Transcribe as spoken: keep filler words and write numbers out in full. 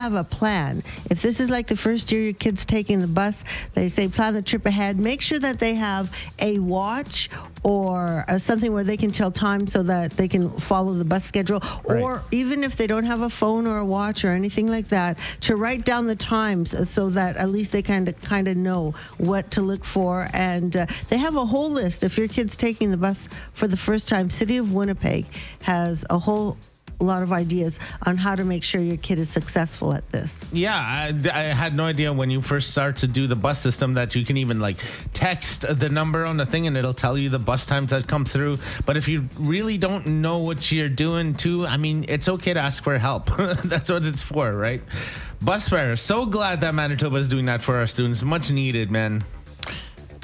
have a plan. If this is like the first year your kid's taking the bus, they say plan the trip ahead. Make sure that they have a watch or uh, something where they can tell time so that they can follow the bus schedule. Right. Or even if they don't have a phone or a watch or anything like that, to write down the times so that at least they kind of kind of know what to look for. And uh, they have a whole list. If your kid's taking the bus for the first time, City of Winnipeg has a whole a lot of ideas on how to make sure your kid is successful at this. Yeah, I, I had no idea when you first start to do the bus system that you can even like text the number on the thing and it'll tell you the bus times that come through. But if you really don't know what you're doing too, I mean, it's okay to ask for help. That's what it's for, right? Bus fare. So glad that Manitoba is doing that for our students. Much needed, man.